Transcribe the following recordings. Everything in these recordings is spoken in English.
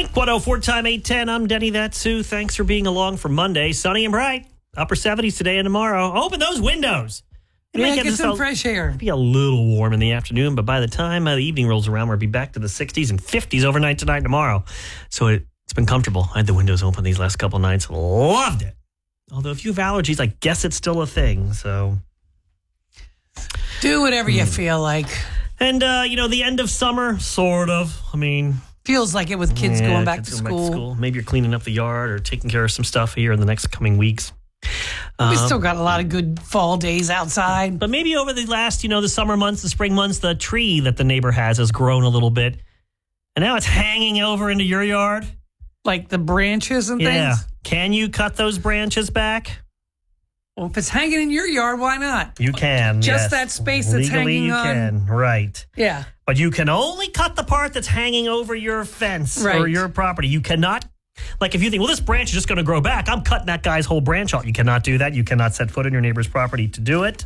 Wink 104 time 810. I'm Denny, that's Sue. Thanks for being along for Monday. Sunny and bright. Upper 70s today and tomorrow. Open those windows. Get some fresh air. Be a little warm in the afternoon, but by the time the evening rolls around, we'll be back to the 60s and 50s overnight tonight and tomorrow. So it's been comfortable. I had the windows open these last couple nights. Loved it. Although if you have allergies, I guess it's still a thing. So do whatever you feel like. And, the end of summer, sort of. I mean, feels like it with kids going back to school. Maybe you're cleaning up the yard or taking care of some stuff here in the next coming weeks. We still got a lot of good fall days outside. But maybe over the last, the summer months, the spring months, the tree that the neighbor has grown a little bit. And now it's hanging over into your yard. Like the branches and things? Yeah. Can you cut those branches back? Well, if it's hanging in your yard, why not? You can, Just that space that's hanging on. Legally you can, right. Yeah. But you can only cut the part that's hanging over your fence or your property. You cannot, like if you think, well, this branch is just going to grow back, I'm cutting that guy's whole branch off. You cannot do that. You cannot set foot on your neighbor's property to do it.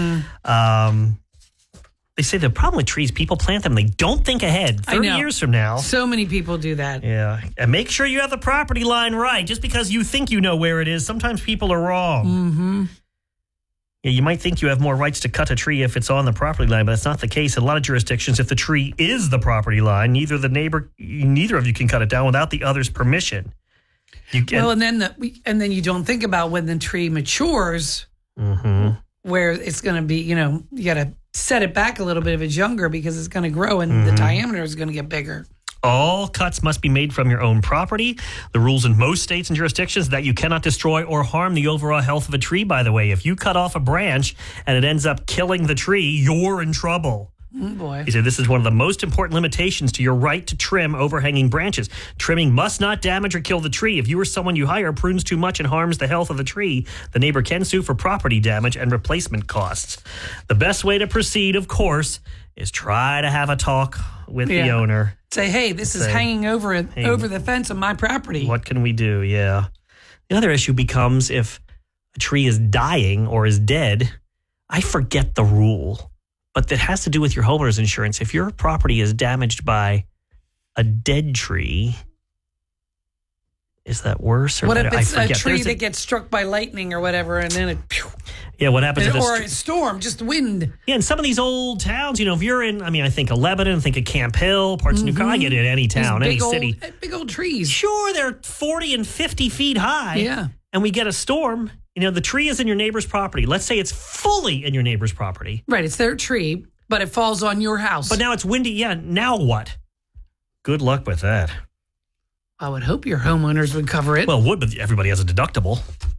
They say the problem with trees, people plant them, they don't think ahead. 30 years from now. So many people do that. Yeah. And make sure you have the property line right. Just because you think you know where it is, sometimes people are wrong. Mm-hmm. Yeah, you might think you have more rights to cut a tree if it's on the property line, but that's not the case. In a lot of jurisdictions, if the tree is the property line, neither of you can cut it down without the other's permission. And then you don't think about when the tree matures, where it's going to be, you got to set it back a little bit if it's younger because it's going to grow and the diameter is going to get bigger. All cuts must be made from your own property. The rules in most states and jurisdictions that you cannot destroy or harm the overall health of a tree, by the way. If you cut off a branch and it ends up killing the tree, you're in trouble. Boy. He said this is one of the most important limitations to your right to trim overhanging branches. Trimming must not damage or kill the tree. If you or someone you hire prunes too much and harms the health of the tree, the neighbor can sue for property damage and replacement costs. The best way to proceed, of course, is try to have a talk with the owner. Say, hey, this is hanging over the fence on my property. What can we do? Yeah. The other issue becomes if a tree is dying or is dead, I forget the rule. But that has to do with your homeowner's insurance. If your property is damaged by a dead tree, is that worse? Or what if it's a tree that gets struck by lightning or whatever, and then it... Yeah, what happens if or a storm, just wind. Yeah, in some of these old towns, if you're in, I think of Lebanon, think of Camp Hill, parts of New York, I get it in any town, any city. Big old trees. Sure, they're 40 and 50 feet high. Yeah. And we get a storm. The tree is in your neighbor's property. Let's say it's fully in your neighbor's property. Right, it's their tree, but it falls on your house. But now it's windy. Yeah, now what? Good luck with that. I would hope your homeowners would cover it. Well, it would, but everybody has a deductible.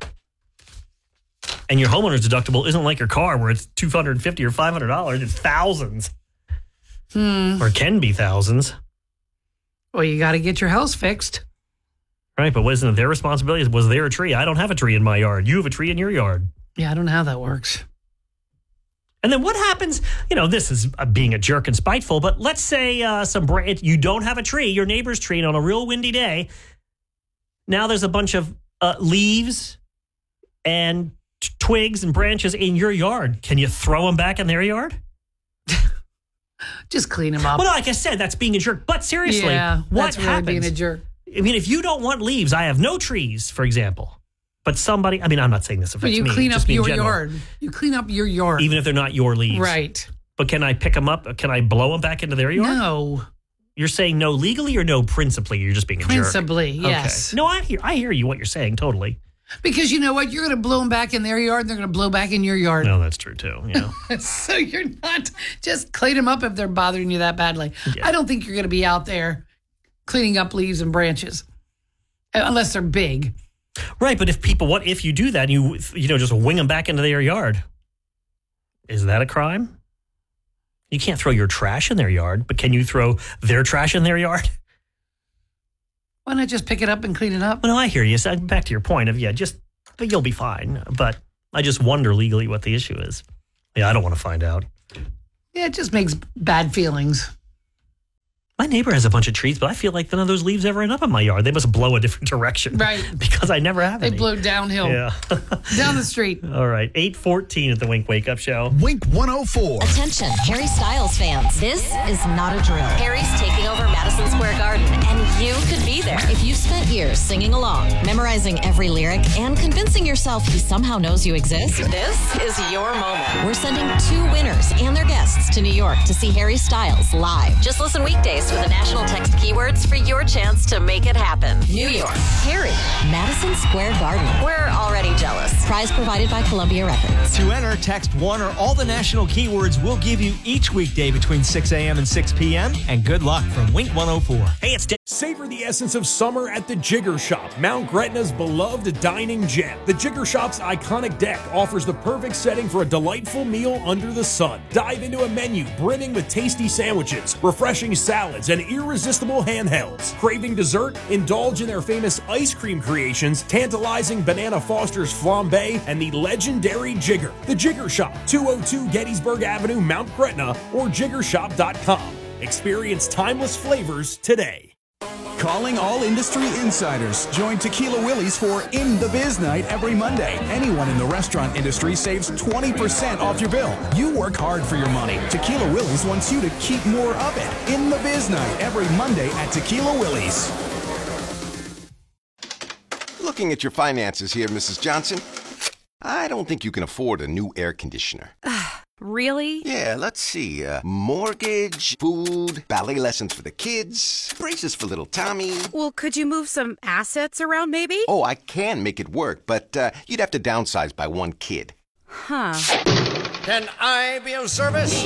And your homeowner's deductible isn't like your car where it's $250 or $500. It's thousands. Or can be thousands. Well, you got to get your house fixed. Right, but wasn't it their responsibility? Was there a tree? I don't have a tree in my yard. You have a tree in your yard. Yeah, I don't know how that works. And then what happens? This is being a jerk and spiteful, but let's say you don't have a tree, your neighbor's tree, and on a real windy day, now there's a bunch of leaves and twigs and branches in your yard. Can you throw them back in their yard? Just clean them up. Well, like I said, that's being a jerk. But seriously, what happens? Really being a jerk. If you don't want leaves, I have no trees, for example. But somebody, I'm not saying this affects me. But you clean up your yard. You clean up your yard. Even if they're not your leaves. Right. But can I pick them up? Can I blow them back into their yard? No. You're saying no legally or no principally? You're just being a jerk? Principally, yes. Okay. No, I hear you what you're saying, totally. Because you know what? You're going to blow them back in their yard, and they're going to blow back in your yard. No, that's true, too. Yeah. So you're not just clean them up if they're bothering you that badly. Yeah. I don't think you're going to be out there cleaning up leaves and branches. Unless they're big. Right, but what if you do that and you just wing them back into their yard? Is that a crime? You can't throw your trash in their yard, but can you throw their trash in their yard? Why not just pick it up and clean it up? Well, no, I hear you. So back to your point of, but you'll be fine. But I just wonder legally what the issue is. Yeah, I don't want to find out. Yeah, it just makes bad feelings. My neighbor has a bunch of trees, but I feel like none of those leaves ever end up in my yard. They must blow a different direction. Right. Because I never have any. They blow downhill. Yeah. Down the street. All right. 8:14 at the Wink Wake Up Show. Wink 104. Attention, Harry Styles fans. This is not a drill. Harry's taking over Madison Square Garden, and you could be there. If you spent years singing along, memorizing every lyric, and convincing yourself he somehow knows you exist, This is your moment. we're sending 2 winners and their guests to New York to see Harry Styles live. Just listen weekdays for the national text keywords for your chance to make it happen. New York, Harry, Madison Square Garden. We're already jealous. Prize provided by Columbia Records. To enter, text one or all the national keywords we'll give you each weekday between 6 a.m. and 6 p.m. And good luck from Wink 104. Hey, it's Savor the essence of summer at the Jigger Shop, Mount Gretna's beloved dining gem. The Jigger Shop's iconic deck offers the perfect setting for a delightful meal under the sun. Dive into a menu brimming with tasty sandwiches, refreshing salads, and irresistible handhelds. Craving dessert? Indulge in their famous ice cream creations, tantalizing Banana Foster's flambe, and the legendary Jigger. The Jigger Shop, 202 Gettysburg Avenue, Mount Gretna, or jiggershop.com. Experience timeless flavors today. Calling all industry insiders. Join Tequila Willie's for In the Biz Night every Monday. Anyone in the restaurant industry saves 20% off your bill. You work hard for your money. Tequila Willie's wants you to keep more of it. In the Biz Night every Monday at Tequila Willie's. Looking at your finances here, Mrs. Johnson, I don't think you can afford a new air conditioner. Really? Yeah, let's see. Mortgage, food, ballet lessons for the kids, braces for little Tommy. Well, could you move some assets around maybe? Oh, I can make it work, but you'd have to downsize by 1 kid. Huh. Can I be of service?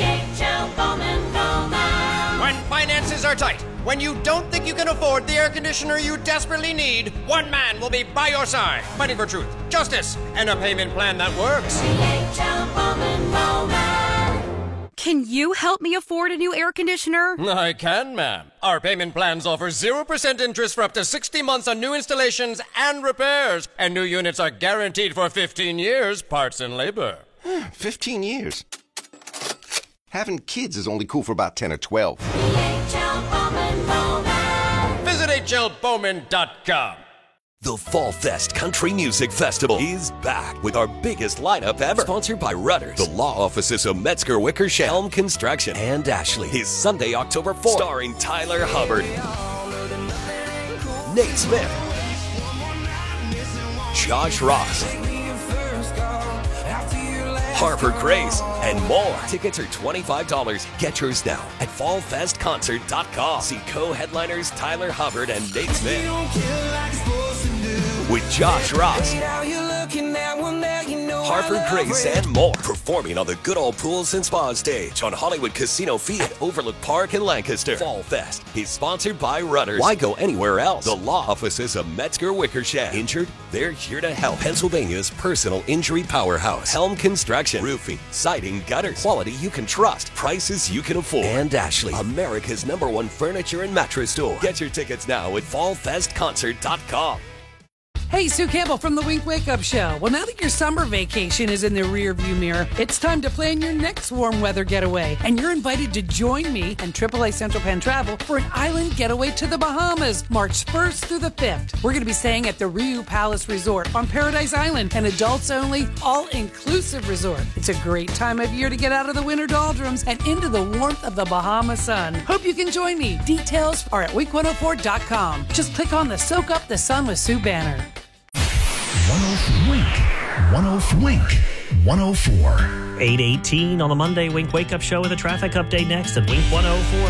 When finances are tight, when you don't think you can afford the air conditioner you desperately need, one man will be by your side, fighting for truth, justice, and a payment plan that works. Can you help me afford a new air conditioner? I can, ma'am. Our payment plans offer 0% interest for up to 60 months on new installations and repairs, and new units are guaranteed for 15 years, parts and labor. 15 years. Having kids is only cool for about 10 or 12. Visit hlbowman.com. The Fall Fest Country Music Festival is back with our biggest lineup ever. Sponsored by Rudders, the law offices of Metzger Wickersham, Helm Construction, and Ashley. Is Sunday, October 4th. Starring Tyler Hubbard, Nate Smith, Josh Ross, Harper Grace, and more. Tickets are $25. Get yours now at fallfestconcert.com. See co-headliners Tyler Hubbard and Nate Smith. With Josh Ross, Harper Grace, and more. Performing on the Good Old Pools and Spa stage on Hollywood Casino Field at Overlook Park in Lancaster. Fall Fest is sponsored by Rudders. Why go anywhere else? The law offices of Metzger Wickersham. Injured? They're here to help. Pennsylvania's personal injury powerhouse. Helm Construction. Roofing, siding, gutters. Quality you can trust. Prices you can afford. And Ashley, America's #1 furniture and mattress store. Get your tickets now at fallfestconcert.com. Hey, Sue Campbell from the Wink Wake Up Show. Well, now that your summer vacation is in the rearview mirror, it's time to plan your next warm weather getaway. And you're invited to join me and AAA Central Penn Travel for an island getaway to the Bahamas, March 1st through the 5th. We're going to be staying at the Riu Palace Resort on Paradise Island, an adults-only, all-inclusive resort. It's a great time of year to get out of the winter doldrums and into the warmth of the Bahama sun. Hope you can join me. Details are at wink104.com. Just click on the Soak Up the Sun with Sue banner. 104. 8:18 on the Monday Wink Wake Up Show with a traffic update next at Wink 104.